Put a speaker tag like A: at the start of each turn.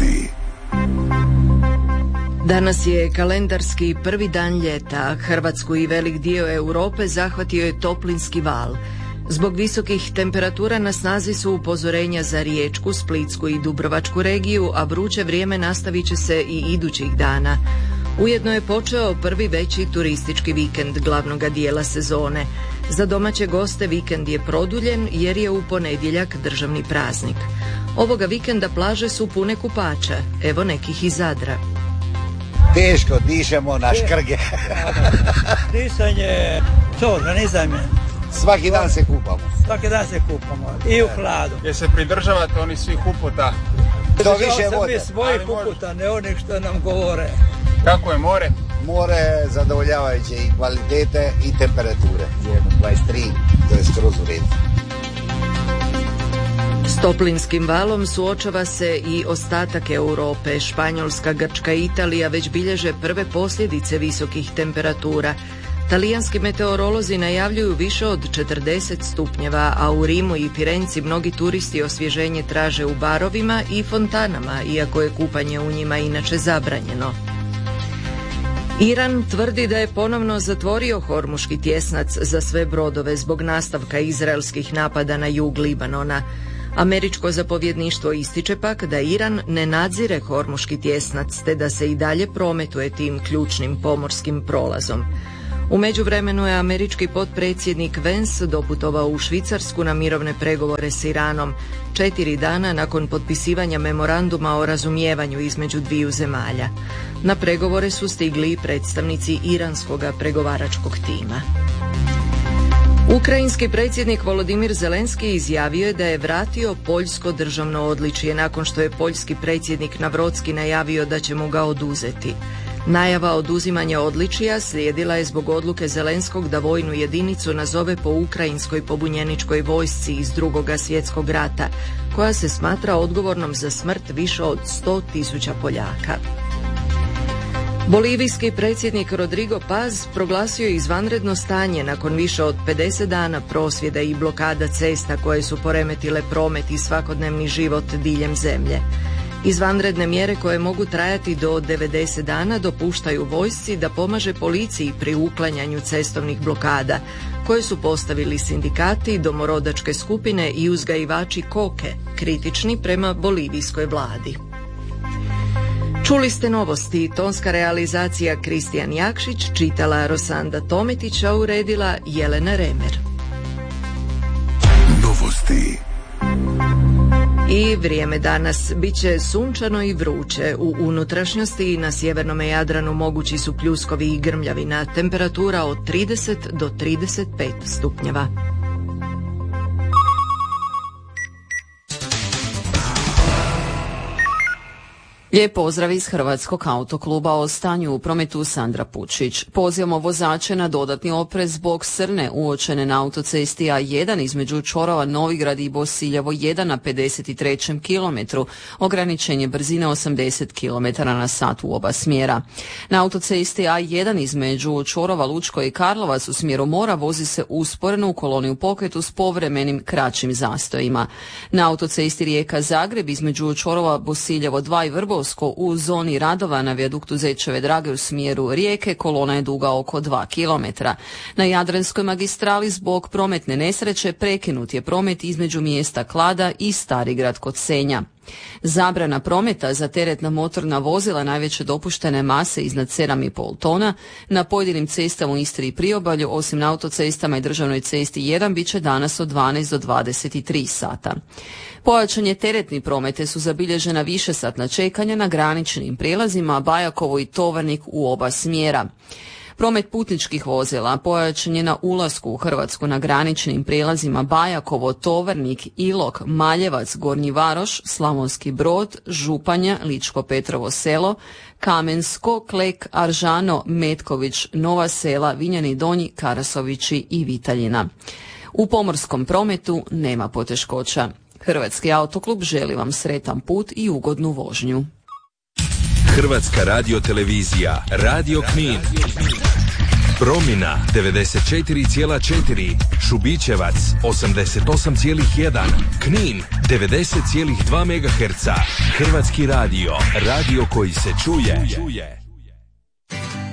A: Novosti.
B: Danas je kalendarski prvi dan ljeta. Hrvatsku i velik dio Europe zahvatio je toplinski val. Zbog visokih temperatura na snazi su upozorenja za Riječku, Splitsku i Dubrovačku regiju, a vruće vrijeme nastavit će se i idućih dana. Ujedno je počeo prvi veći turistički vikend glavnoga dijela sezone. Za domaće goste vikend je produljen jer je u ponedjeljak državni praznik. Ovoga vikenda plaže su pune kupača, evo nekih iz Zadra.
C: Teško dišemo na škrge.
D: Disanje, to organizam je.
C: Svaki dan se kupamo.
D: Svaki dan se kupamo i u hladu.
E: Jer se pridržavate oni svih uputa.
C: To više vode.
D: Mi svojih uputa, ne onih što nam govore.
E: Kako je more?
C: More je zadovoljavajuće i kvalitete i temperature. 23, to je skroz u redu.
B: S toplinskim valom suočava se i ostatak Europe. Španjolska, Grčka i Italija već bilježe prve posljedice visokih temperatura. Talijanski meteorolozi najavljuju više od 40 stupnjeva, a u Rimu i Firenci mnogi turisti osvježenje traže u barovima i fontanama, iako je kupanje u njima inače zabranjeno. Iran tvrdi da je ponovno zatvorio Hormuški tjesnac za sve brodove zbog nastavka izraelskih napada na jug Libanona. Američko zapovjedništvo ističe pak da Iran ne nadzire Hormuški tjesnac te da se i dalje prometuje tim ključnim pomorskim prolazom. U međuvremenu je američki potpredsjednik Vance doputovao u Švicarsku na mirovne pregovore s Iranom, 4 dana nakon potpisivanja memoranduma o razumijevanju između dviju zemalja. Na pregovore su stigli i predstavnici iranskog pregovaračkog tima. Ukrajinski predsjednik Volodimir Zelenski izjavio je da je vratio poljsko državno odličje nakon što je poljski predsjednik Navrocki najavio da će mu ga oduzeti. Najava oduzimanja odličja slijedila je zbog odluke Zelenskog da vojnu jedinicu nazove po ukrajinskoj pobunjeničkoj vojsci iz II. Svjetskog rata, koja se smatra odgovornom za smrt više od 100.000 Poljaka. Bolivijski predsjednik Rodrigo Paz proglasio je izvanredno stanje nakon više od 50 dana prosvjeda i blokada cesta koje su poremetile promet i svakodnevni život diljem zemlje. Izvanredne mjere koje mogu trajati do 90 dana dopuštaju vojsci da pomaže policiji pri uklanjanju cestovnih blokada, koje su postavili sindikati, domorodačke skupine i uzgajivači koke, kritični prema bolivijskoj vladi. Čuli ste novosti, tonska realizacija Kristijan Jakšić, čitala Rosanda Tometić, a uredila Jelena Remer.
A: Novosti.
B: I vrijeme danas bit će sunčano i vruće. U unutrašnjosti i na sjevernom Jadranu mogući su pljuskovi i grmljavina. Temperatura od 30 do 35 stupnjeva.
F: Lijep pozdrav iz Hrvatskog autokluba. O stanju u prometu Sandra Pučić. Pozivamo vozače na dodatni oprez zbog srne uočene na autocesti A1 između čvorova Novigrad i Bosiljevo 1 na 53. kilometru. Ograničenje brzine 80 km na sat u oba smjera. Na autocesti A1 između čvorova Lučko i Karlovac u smjeru mora vozi se usporeno u koloni u pokretu s povremenim kraćim zastojima. Na autocesti Rijeka-Zagreb između čvorova Bosiljevo 2 i Vrbo u zoni radova na vijaduktu Zečeve Drage u smjeru Rijeke kolona je duga oko 2 km. Na Jadranskoj magistrali zbog prometne nesreće prekinut je promet između mjesta Klada i Starigrad kod Senja. Zabrana prometa za teretna motorna vozila najveće dopuštene mase iznad 7,5 tona na pojedinim cestama u Istri i Priobalju, osim na autocestama i državnoj cesti 1, bit će danas od 12 do 23 sata. Pojačan je teretni promete su zabilježena višesatna čekanja na graničnim prijelazima Bajakovo i Tovarnik u oba smjera. Promet putničkih vozila pojačan je na ulasku u Hrvatsku na graničnim prijelazima Bajakovo, Tovarnik, Ilok, Maljevac, Gornji Varoš, Slavonski Brod, Županja, Ličko Petrovo Selo, Kamensko, Klek, Aržano, Metković, Nova Sela, Vinjani Donji, Karasovići i Vitaljina. U pomorskom prometu nema poteškoća. Hrvatski autoklub želi vam sretan put i ugodnu vožnju.
G: Hrvatska radiotelevizija, Radio Knin.
A: Promina 94,4, Šubićevac 88,1, Knin 90,2 MHz. Hrvatski radio, radio koji se čuje.